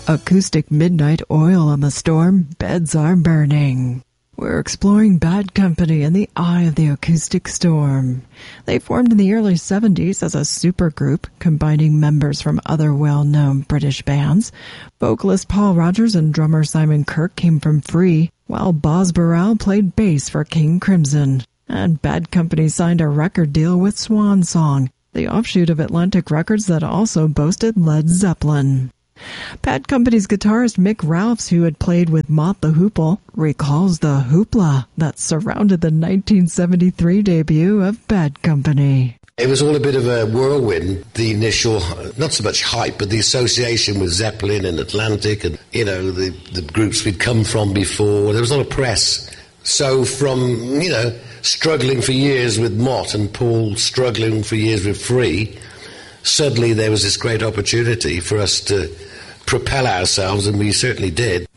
Acoustic Midnight Oil on the Storm, Beds Are Burning. We're exploring Bad Company in the eye of the acoustic storm. They formed in the early 70s as a supergroup, combining members from other well-known British bands. Vocalist Paul Rogers and drummer Simon Kirke came from Free, while Boz Burrell played bass for King Crimson. And Bad Company signed a record deal with Swan Song, the offshoot of Atlantic Records that also boasted Led Zeppelin. Bad Company's guitarist Mick Ralphs, who had played with Mott the Hoople, recalls the hoopla that surrounded the 1973 debut of Bad Company. It was all a bit of a whirlwind, the initial, not so much hype, but the association with Zeppelin and Atlantic and, the groups we'd come from before. There was a lot of press. So from, struggling for years with Mott and Paul struggling for years with Free, suddenly there was this great opportunity for us to propel ourselves, and we certainly did.